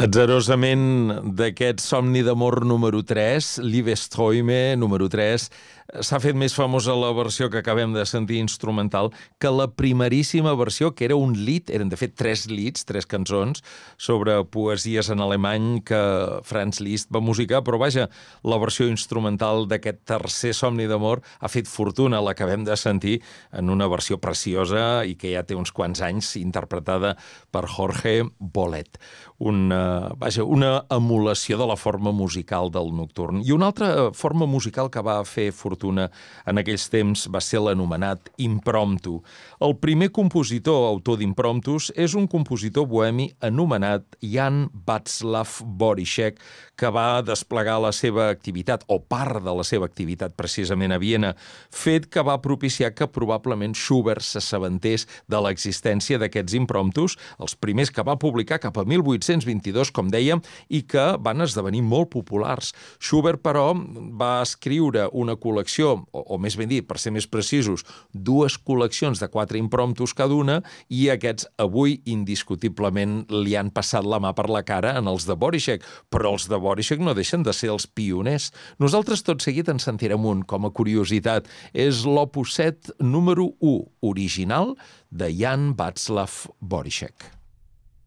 Atzarosament d'aquest Somni d'amor número 3, Liebesträume número 3, s'ha fet més famosa la versió que acabem de sentir instrumental que la primeríssima versió, que era un lied, eren de fet 3 lieds, 3 cançons, sobre poesies en alemany que Franz Liszt va musicar, però vaja, la versió instrumental d'aquest tercer Somni d'amor ha fet fortuna, l'acabem de sentir en una versió preciosa i que ja té uns quants anys, interpretada per Jorge Bolet. Una emulació de la forma musical del nocturn. I una altra forma musical que va fer fortuna en aquells temps va ser l'anomenat impromptu. El primer compositor autor d'impromptus és un compositor bohemi anomenat Jan Václav Boríšek, que va desplegar la seva activitat, o part de la seva activitat precisament a Viena, fet que va propiciar que probablement Schubert s'assabentés de l'existència d'aquests impromptus, els primers que va publicar cap a 1822, com dèiem, i que van esdevenir molt populars. Schubert, però, va escriure una col·lecció, o més ben dit, per ser més precisos, 2 col·leccions de 4 impromptus cada una, i aquests avui indiscutiblement li han passat la mà per la cara en els de Boríšek, però els de Boríšek no deixen de ser els pioners. Nosaltres tot seguit en sentirem un, com a curiositat. És l'opus 7 número 1, original, de Jan Václav Boríšek.